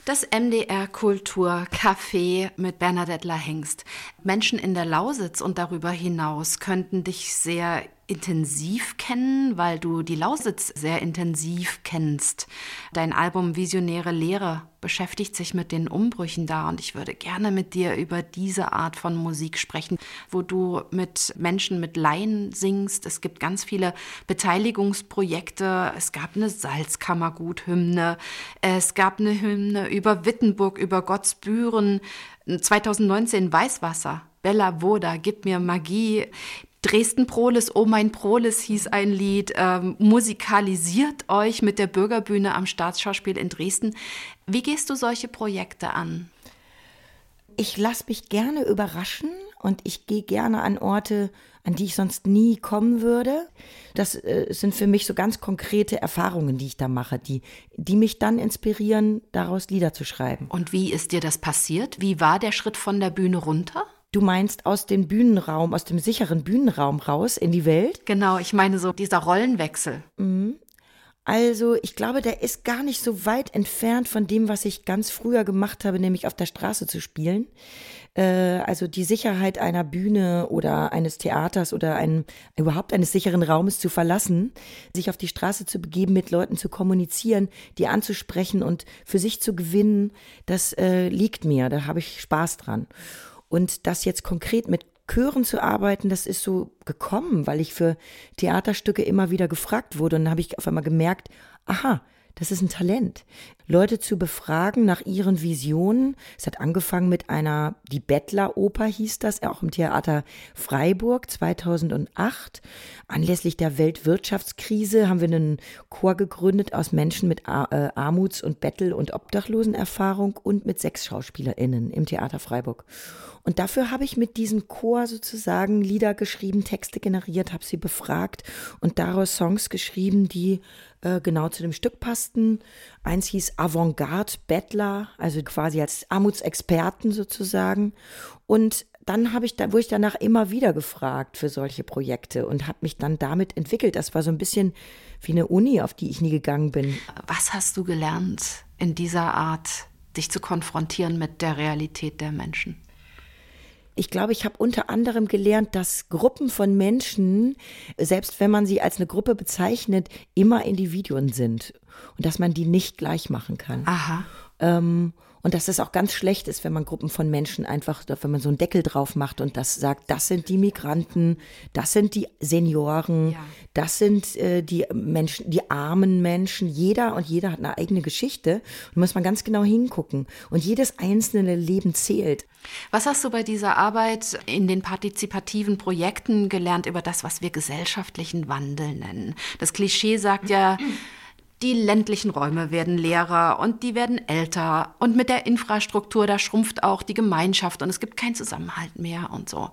Das MDR Kultur Café mit Bernadette Lahengst. Menschen in der Lausitz und darüber hinaus könnten dich sehr intensiv kennen, weil du die Lausitz sehr intensiv kennst. Dein Album Visionäre Lehre beschäftigt sich mit den Umbrüchen da und ich würde gerne mit dir über diese Art von Musik sprechen, wo du mit Menschen, mit Laien singst. Es gibt ganz viele Beteiligungsprojekte. Es gab eine Salzkammergut-Hymne, es gab eine Hymne über Wittenburg, über Gottsbüren, 2019 Weißwasser, Bella Voda, Gib mir Magie. Dresden-Prolis, Oh mein Prolis hieß ein Lied, musikalisiert euch mit der Bürgerbühne am Staatsschauspiel in Dresden. Wie gehst du solche Projekte an? Ich lasse mich gerne überraschen und ich gehe gerne an Orte, an die ich sonst nie kommen würde. Das sind für mich so ganz konkrete Erfahrungen, die ich da mache, die mich dann inspirieren, daraus Lieder zu schreiben. Und wie ist dir das passiert? Wie war der Schritt von der Bühne runter? Du meinst aus dem Bühnenraum, aus dem sicheren Bühnenraum raus in die Welt? Genau, ich meine so dieser Rollenwechsel. Also ich glaube, der ist gar nicht so weit entfernt von dem, was ich ganz früher gemacht habe, nämlich auf der Straße zu spielen. Also die Sicherheit einer Bühne oder eines Theaters oder überhaupt eines sicheren Raumes zu verlassen, sich auf die Straße zu begeben, mit Leuten zu kommunizieren, die anzusprechen und für sich zu gewinnen, das liegt mir, da habe ich Spaß dran. Und das jetzt konkret mit Chören zu arbeiten, das ist so gekommen, weil ich für Theaterstücke immer wieder gefragt wurde. Und dann habe ich auf einmal gemerkt, aha, das ist ein Talent. Leute zu befragen nach ihren Visionen. Es hat angefangen mit die Bettleroper hieß das, auch im Theater Freiburg 2008. Anlässlich der Weltwirtschaftskrise haben wir einen Chor gegründet aus Menschen mit Armuts- und Bettel- und Obdachlosenerfahrung und mit 6 SchauspielerInnen im Theater Freiburg. Und dafür habe ich mit diesem Chor sozusagen Lieder geschrieben, Texte generiert, habe sie befragt und daraus Songs geschrieben, die genau zu dem Stück passten. Eins hieß Avantgarde Bettler, also quasi als Armutsexperten sozusagen. Und dann wurde ich danach immer wieder gefragt für solche Projekte und habe mich dann damit entwickelt. Das war so ein bisschen wie eine Uni, auf die ich nie gegangen bin. Was hast du gelernt in dieser Art, dich zu konfrontieren mit der Realität der Menschen? Ich glaube, ich habe unter anderem gelernt, dass Gruppen von Menschen, selbst wenn man sie als eine Gruppe bezeichnet, immer Individuen sind und dass man die nicht gleich machen kann. Aha. Und dass es auch ganz schlecht ist, wenn man Gruppen von Menschen einfach, wenn man so einen Deckel drauf macht und das sagt, das sind die Migranten, das sind die Senioren, das sind die Menschen, die armen Menschen. Jeder hat eine eigene Geschichte und muss man ganz genau hingucken. Und jedes einzelne Leben zählt. Was hast du bei dieser Arbeit in den partizipativen Projekten gelernt über das, was wir gesellschaftlichen Wandel nennen? Das Klischee sagt ja, die ländlichen Räume werden leerer und die werden älter und mit der Infrastruktur, da schrumpft auch die Gemeinschaft und es gibt keinen Zusammenhalt mehr und so.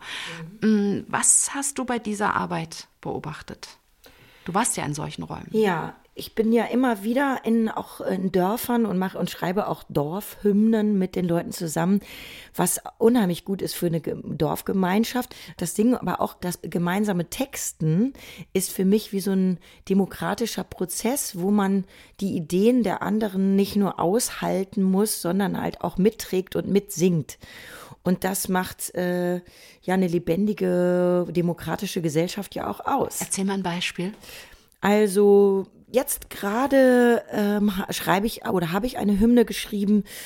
Was hast du bei dieser Arbeit beobachtet? Du warst ja in solchen Räumen. Ja, ich bin ja immer wieder auch in Dörfern und schreibe auch Dorfhymnen mit den Leuten zusammen, was unheimlich gut ist für eine Dorfgemeinschaft. Das Ding, aber auch das gemeinsame Texten ist für mich wie so ein demokratischer Prozess, wo man die Ideen der anderen nicht nur aushalten muss, sondern halt auch mitträgt und mitsingt. Und das macht eine lebendige, demokratische Gesellschaft ja auch aus. Erzähl mal ein Beispiel. Also jetzt gerade habe ich eine Hymne geschrieben